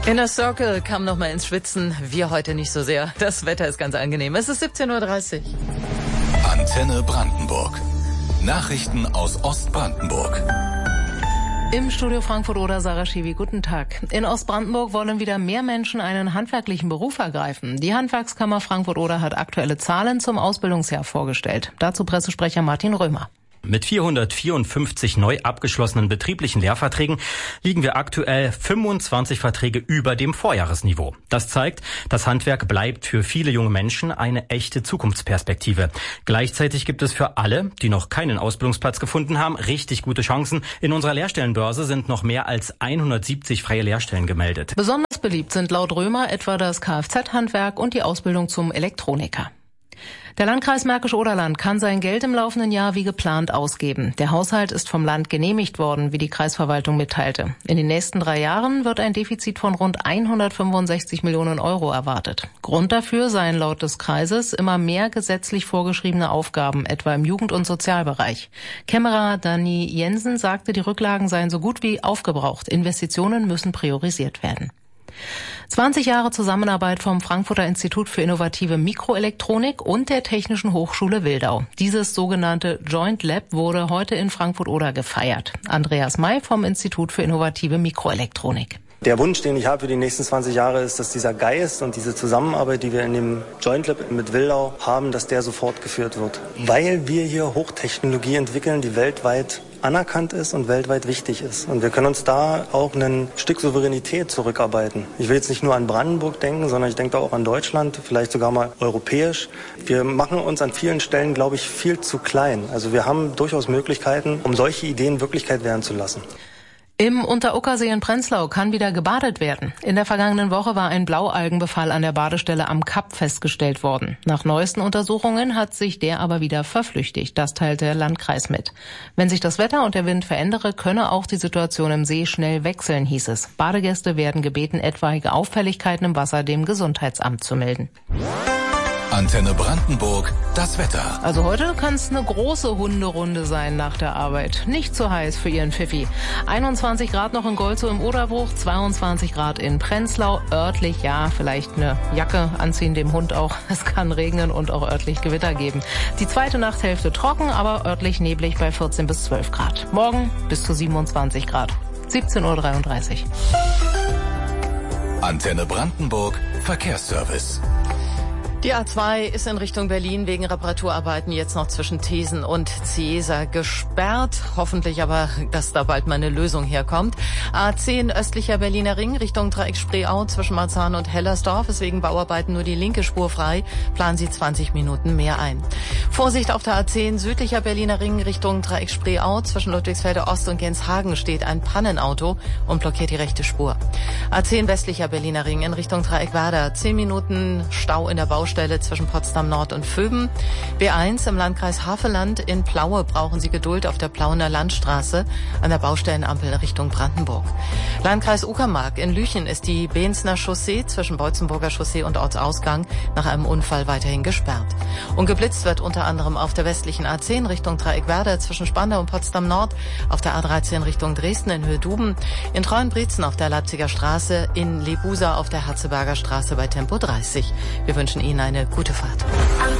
Inner Circle kam noch mal ins Schwitzen. Wir heute nicht so sehr. Das Wetter ist ganz angenehm. Es ist 17:30 Uhr. Antenne Brandenburg. Nachrichten aus Ostbrandenburg. Im Studio Frankfurt-Oder Sarah Schiwi, guten Tag. In Ostbrandenburg wollen wieder mehr Menschen einen handwerklichen Beruf ergreifen. Die Handwerkskammer Frankfurt-Oder hat aktuelle Zahlen zum Ausbildungsjahr vorgestellt. Dazu Pressesprecher Martin Römer. Mit 454 neu abgeschlossenen betrieblichen Lehrverträgen liegen wir aktuell 25 Verträge über dem Vorjahresniveau. Das zeigt, das Handwerk bleibt für viele junge Menschen eine echte Zukunftsperspektive. Gleichzeitig gibt es für alle, die noch keinen Ausbildungsplatz gefunden haben, richtig gute Chancen. In unserer Lehrstellenbörse sind noch mehr als 170 freie Lehrstellen gemeldet. Besonders beliebt sind laut Römer etwa das Kfz-Handwerk und die Ausbildung zum Elektroniker. Der Landkreis Märkisch-Oderland kann sein Geld im laufenden Jahr wie geplant ausgeben. Der Haushalt ist vom Land genehmigt worden, wie die Kreisverwaltung mitteilte. In den nächsten 3 Jahren wird ein Defizit von rund 165 Millionen Euro erwartet. Grund dafür seien laut des Kreises immer mehr gesetzlich vorgeschriebene Aufgaben, etwa im Jugend- und Sozialbereich. Kämmerer Dani Jensen sagte, die Rücklagen seien so gut wie aufgebraucht. Investitionen müssen priorisiert werden. 20 Jahre Zusammenarbeit vom Frankfurter Institut für innovative Mikroelektronik und der Technischen Hochschule Wildau. Dieses sogenannte Joint Lab wurde heute in Frankfurt-Oder gefeiert. Andreas May vom Institut für innovative Mikroelektronik. Der Wunsch, den ich habe für die nächsten 20 Jahre, ist, dass dieser Geist und diese Zusammenarbeit, die wir in dem Joint Lab mit Wildau haben, dass der so fortgeführt wird. Weil wir hier Hochtechnologie entwickeln, die weltweit anerkannt ist und weltweit wichtig ist. Und wir können uns da auch ein Stück Souveränität zurückarbeiten. Ich will jetzt nicht nur an Brandenburg denken, sondern ich denke auch an Deutschland, vielleicht sogar mal europäisch. Wir machen uns an vielen Stellen, glaube ich, viel zu klein. Also wir haben durchaus Möglichkeiten, um solche Ideen Wirklichkeit werden zu lassen. Im Unteruckersee in Prenzlau kann wieder gebadet werden. In der vergangenen Woche war ein Blaualgenbefall an der Badestelle am Kap festgestellt worden. Nach neuesten Untersuchungen hat sich der aber wieder verflüchtigt. Das teilte der Landkreis mit. Wenn sich das Wetter und der Wind verändere, könne auch die Situation im See schnell wechseln, hieß es. Badegäste werden gebeten, etwaige Auffälligkeiten im Wasser dem Gesundheitsamt zu melden. Antenne Brandenburg, das Wetter. Also heute kann es eine große Hunderunde sein nach der Arbeit. Nicht zu heiß für Ihren Pfiffi. 21 Grad noch in Golzow im Oderbruch, 22 Grad in Prenzlau. Örtlich, ja, vielleicht eine Jacke anziehen, dem Hund auch. Es kann regnen und auch örtlich Gewitter geben. Die zweite Nachthälfte trocken, aber örtlich neblig bei 14 bis 12 Grad. Morgen bis zu 27 Grad. 17:33 Uhr. Antenne Brandenburg, Verkehrsservice. Die A2 ist in Richtung Berlin wegen Reparaturarbeiten jetzt noch zwischen Thesen und Ciesa gesperrt. Hoffentlich aber, dass da bald mal eine Lösung herkommt. A10 östlicher Berliner Ring Richtung Dreieck Spreeau zwischen Marzahn und Hellersdorf ist wegen Bauarbeiten nur die linke Spur frei. Planen Sie 20 Minuten mehr ein. Vorsicht auf der A10 südlicher Berliner Ring Richtung Dreieck Spreeau zwischen Ludwigsfelde Ost und Genshagen steht ein Pannenauto und blockiert die rechte Spur. A10 westlicher Berliner Ring in Richtung Dreieck Werder 10 Minuten Stau in der Baustelle zwischen Potsdam Nord und Vöben. B1 im Landkreis Havelland in Plaue brauchen Sie Geduld auf der Plauener Landstraße an der Baustellenampel Richtung Brandenburg. Landkreis Uckermark in Lüchen ist die Beenzner Chaussee zwischen Beutzenburger Chaussee und Ortsausgang nach einem Unfall weiterhin gesperrt. Und geblitzt wird unter anderem auf der westlichen A10 Richtung Dreieck Werder zwischen Spandau und Potsdam Nord, auf der A13 Richtung Dresden in Höhe Duben, in Treuenbrietzen auf der Leipziger Straße, in Lebusa auf der Herzeberger Straße bei Tempo 30. Wir wünschen Ihnen eine gute Fahrt.